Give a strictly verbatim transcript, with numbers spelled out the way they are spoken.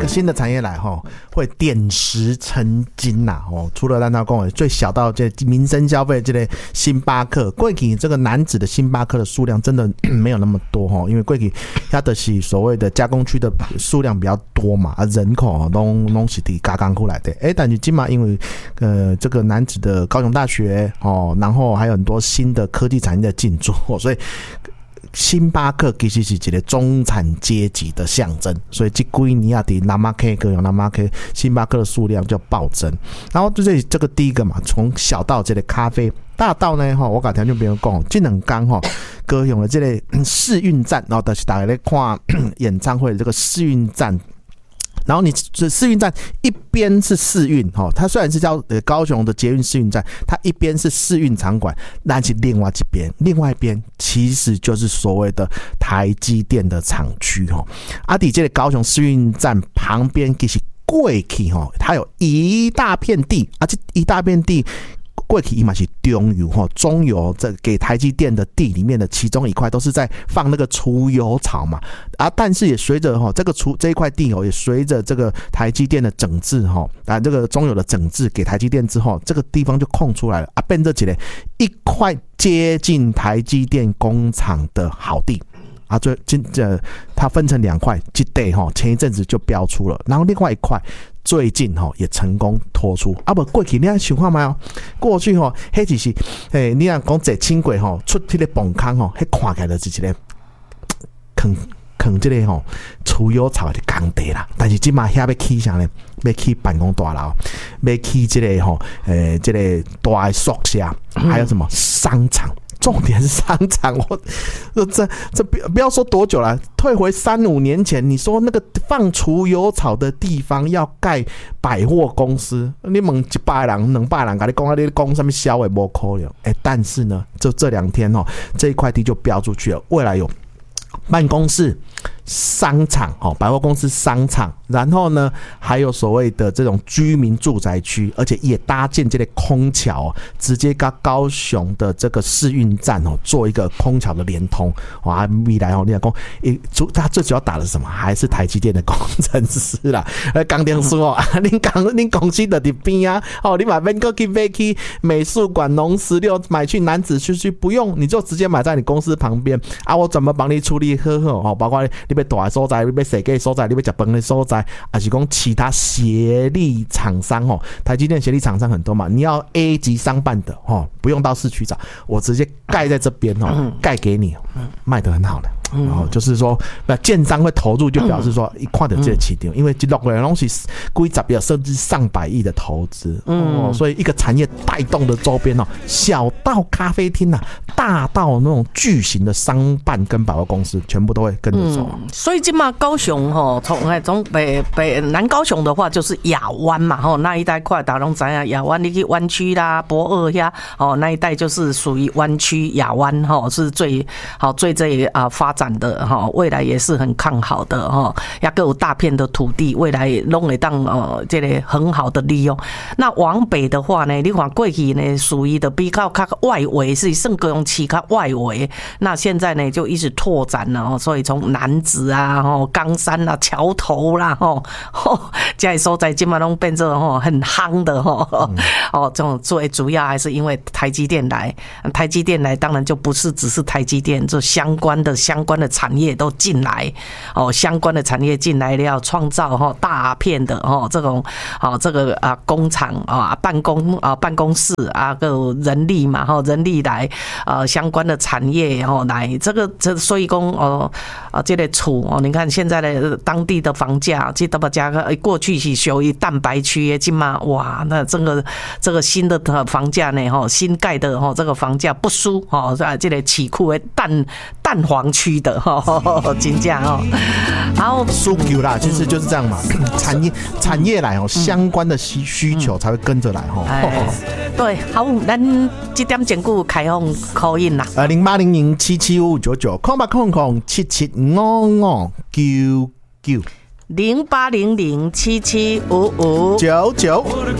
个新的产业来吼，会点石成金呐吼。除了咱那讲最小到这民生消费这类星巴克，过去这个男子的星巴克的数量真的没有那么多吼，因为过去它的是所谓的加工区的数量比较多嘛，啊人口拢拢是伫加工区来的。哎，但是今嘛因为呃这个男子的高雄大学哦，然后还有很多新的科技产业的进驻，所以。星巴克其实是一个中产阶级的象征，所以这几年啊，在南马 K 跟有南马 K 星巴克的数量就暴增。然后这这个第一个嘛，从小到这个咖啡，大到呢哈，我跟听众朋友讲，这两天哈，高雄的这个试运站，然后就是大家在看演唱会的这个试运站。然后你这试运站一边是试运哈，它虽然是叫呃高雄的捷运试运站，它一边是试运场馆，但是另外一边，另外一边其实就是所谓的台积电的厂区哈。啊，伫这个高雄试运站旁边其实过去哈，它有一大片地，啊，这一大片地。过去嘛是中油哈，中油这给台积电的地里面的其中一块都是在放那个除油槽嘛啊，但是也随着哈这个除这一块地哦，也随着这个台积电的整治哈啊，这个中油的整治给台积电之后，这个地方就空出来了啊，变成起来一块接近台积电工厂的好地。啊，这这它分成两块，这地哈前一阵子就标出了，然后另外一块最近哈也成功拖出。啊不，过去你看想看没有？过去哈，迄就是诶，你看讲坐轻轨哈出迄个崩坑哈，迄看起来就是一个坑坑这个吼除油槽的工地啦。但是即马遐要起啥呢？要起办公大楼，要起这个吼诶，这个大的宿舍，还有什么商场？重点是商场，我这这不要说多久了，退回三五年前，你说那个放除油槽的地方要盖百货公司，你问一百人、两百人，跟你讲啊，你讲什么销也不可能。哎，但是呢，就这两天哦，这一块地就标出去了，未来有办公室。商场哦，百货公司商场，然后呢，还有所谓的这种居民住宅区，而且也搭建这类空桥，直接跟高雄的这个试运站哦，做一个空桥的连通。哇，未来哦，你讲，诶，主他最主要打的是什么？还是台积电的工程师啦，呃，钢电师哦，您公您公司的伫边啊，哦，你买免个去买去美术馆、农十六买去南子区区不用，你就直接买在你公司旁边啊，我怎么帮你处理呵呵哦，包括你。要大的所在，你要设计的所在，你要吃饭的所在，还是讲其他协力厂商哦？台积电协力厂商很多嘛，你要 A 级商办的哦，不用到市区找，我直接盖在这边哦，盖给你，卖得很好的。然后就是说，建商会投入，就表示说一看到这个起点，因为这六个东西几十亿甚至上百亿的投资，哦，所以一个产业带动的周边哦，小到咖啡厅啊，大到那种巨型的商办跟百货公司，全部都会跟着走。 嗯、所以今嘛高雄吼，从从北北南高雄的话就是亚湾嘛，吼那一带快打拢知啊，亚湾你去湾区啦、博二呀，哦那一带就是属于湾区亚湾吼，是最好最最啊发。展的哈，未来也是很看好的哈，也有大片的土地，未来拢会当呃这个很好的利用。那往北的话呢，你看过去呢属于的比较较外围，是算高雄市较外围。那现在呢就一直拓展了哦，所以从楠梓啊、吼冈山啦、桥头啦、吼吼这些所在基本上都变成吼很夯的吼哦，这种最主要还是因为台积电来，台积电来当然就不是只是台积电，就相关的相。相关的产业都进来哦，相关的产业进来了，要创造哈大片的哦这种哦这个啊工厂啊办公啊办公室啊个人力嘛哈人力来呃相关的产业哦来这个这所以讲哦啊这个厝哦你看现在的当地的房价，这大家过去是属于蛋白区的，今嘛哇那这个这个新的房价呢哈新盖的哈这个房价不输哈在这个市区的蛋蛋黄区。的哈，金价哦，然后需求啦，其实就是这样嘛，产业产业来哦，相关的需需求才会跟着来哈。 对，好，咱这点简句开放call in啦， 呃，零八零零七七五九九，空八空空七七五五九九， 零八零零七七五五九九。